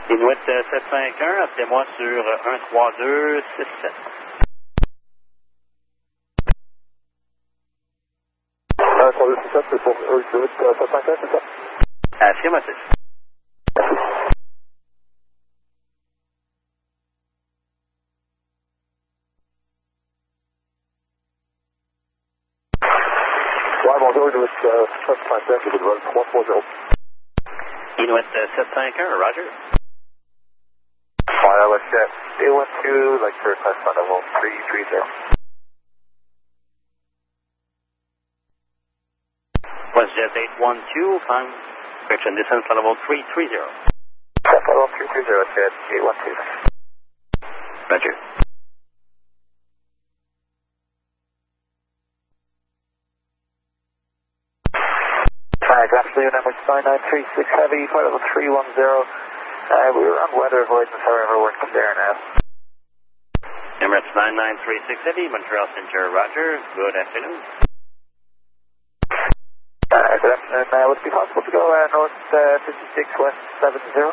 Inuit 751, appelez-moi sur 13267. 13267, c'est pour Inuit 751, c'est ça? Affirmatif. Ouais, bonjour, Inuit 751, c'est le vol 330. Inuit 751, Roger. Ouais, let's get 812, like first class flight level 330. WestJet 812, climb, correction, descent flight level 330. Flight level 330, let's get 812. Roger. Hi, good afternoon, Emirates 9936 Heavy, flight level 310. We were on weather avoidance, however, we're there now. Emirates 9936 Heavy, Montreal Center, Roger. Good afternoon. Good afternoon. Would it be possible to go north 56 west 70?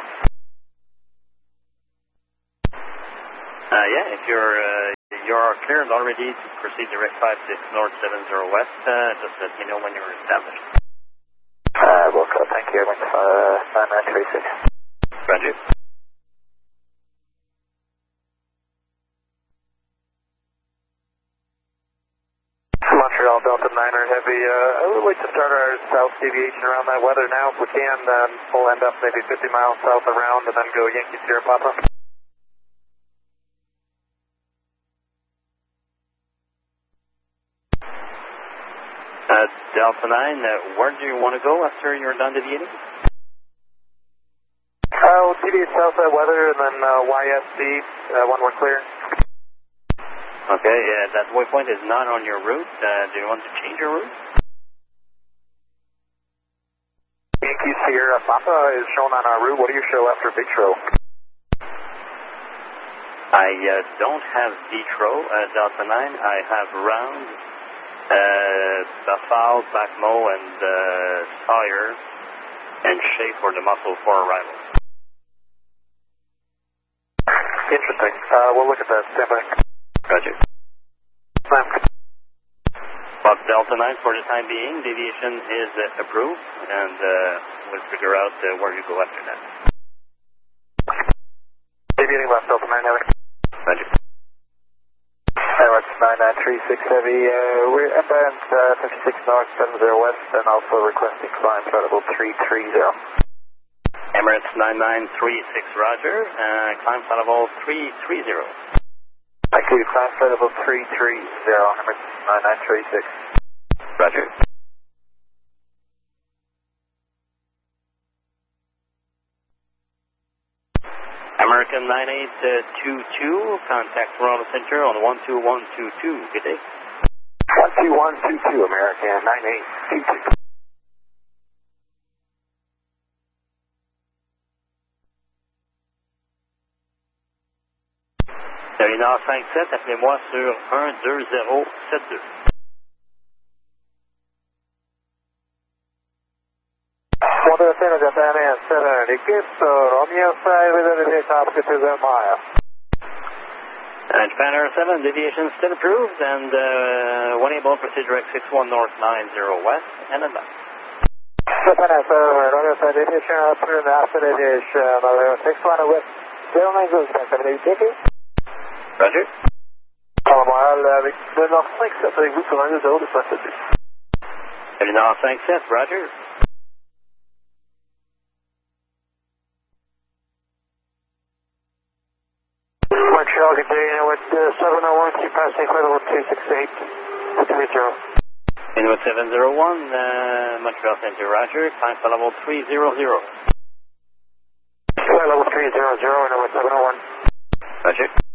Yeah, if you're cleared already to proceed direct 56 north 70 west, just let me know when you're established. Well, thank you, Emirates 9936. Roger. Montreal Delta 9er Heavy, I would like to start our south deviation around that weather now if we can. We'll end up maybe 50 miles south around and then go Yankee Sierra Papa. Delta 9, where do you want to go after you're done deviating? We'll deviate south that weather and then YSD when we're clear. Okay, that waypoint is not on your route. Do you want to change your route? Yankee Sierra Papa is shown on our route. What do you show after Vitro? I don't have Vitro, Delta 9. I have Round, Bafal, Bacmo, and Sawyer, and Shea for the muscle for arrival. Interesting. We'll look at that. Stand by. Roger. Well, Delta 9, for the time being, deviation is approved, and we'll figure out where you go after that. Deviating left, Delta 9 Heavy. Roger. Emirates 9936 Heavy, we're inbound 56 north, 70 west, and also requesting climb flight level 330. Emirates 9936, Roger. Climb flight level 330. Thank you, climb flight level 330, Emirates 9936. Roger. American 9822, contact Toronto Center on 12122. Good day. 12122, American 9822. Terminal 57, appelez-moi sur 12072. Japan Air 7, deviation still approved, and when able, proceed direct 61 north 90 west, and then back. Japan Air 7, deviation approved, after deviation, 61 west, 090, Roger. Avec le Nord 5, ça fait vous sur 1-0 de 62. Terminal 57, Roger. Montreal, good day, with 701, keep passing flight level 268, 30. Inuit 701, Montreal Center, Roger. Climb flight level 300. Flight level 300, Inuit 701. Roger.